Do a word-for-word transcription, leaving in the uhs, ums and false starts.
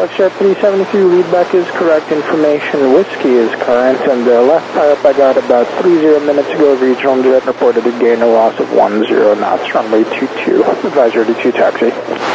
Foxtrot three seventy-three, readback is correct, information whiskey is current, and the left tire up I got about three zero minutes ago, regional jet reported a gain a loss of one zero knots, runway two two, advisory to two taxi.